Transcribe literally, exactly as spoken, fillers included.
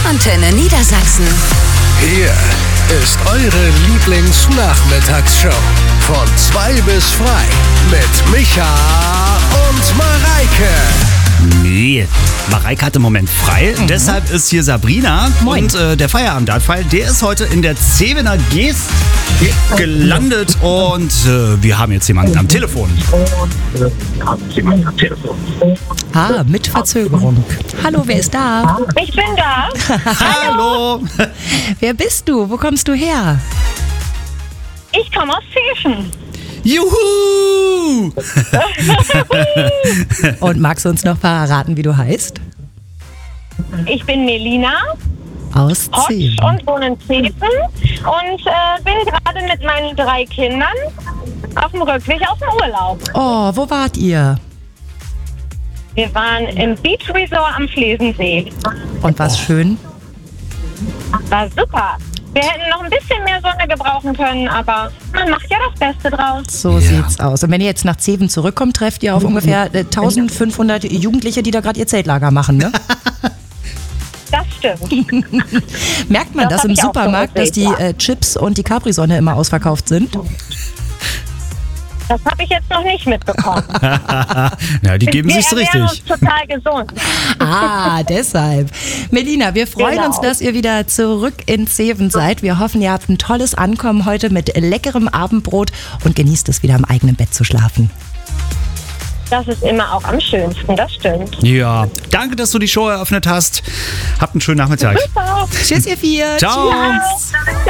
Antenne Niedersachsen. Hier ist eure Lieblingsnachmittagsshow. Von zwei bis frei mit Micha und Mareike. Nee, Mareike hat im Moment frei. Mhm. Deshalb ist hier Sabrina. Moin. Und äh, der Feierabendabfall, der ist heute in der Zevener Geest gelandet. Und äh, wir haben jetzt jemanden am Telefon. Ah, mit Verzögerung. Hallo, wer ist da? Ich bin da. Hallo. Wer bist du? Wo kommst du her? Ich komme aus Zeven. Juhu! Und magst du uns noch verraten, wie du heißt? Ich bin Melina Aus Hotsch Zeven. und wohne in Zeven und äh, bin gerade mit meinen drei Kindern auf dem Rückweg aus dem Urlaub. Oh, wo wart ihr? Wir waren im Beach Resort am Flesensee. Und was schön? War super. Wir hätten noch ein bisschen mehr Sonne gebrauchen können, aber man macht ja das Beste draus. So Ja. sieht's aus. Und wenn ihr jetzt nach Zeven zurückkommt, trefft ihr auf ungefähr äh, eintausendfünfhundert Jugendliche, die da gerade ihr Zeltlager machen, ne? Das stimmt. Merkt man Das das, hab im ich auch Supermarkt, so dass die gesehen, äh, Chips und die Capri-Sonne immer ausverkauft sind? Das habe ich jetzt noch nicht mitbekommen. Ja, die geben Wir sich's ernähren richtig. uns total gesund. Ah, deshalb. Melina, wir freuen Genau. uns, dass ihr wieder zurück in Zeven seid. Wir hoffen, ihr habt ein tolles Ankommen heute mit leckerem Abendbrot und genießt es, wieder im eigenen Bett zu schlafen. Das ist immer auch am schönsten, das stimmt. Ja, danke, dass du die Show eröffnet hast. Habt einen schönen Nachmittag. Super. Tschüss, ihr vier. Ciao. Tschüss.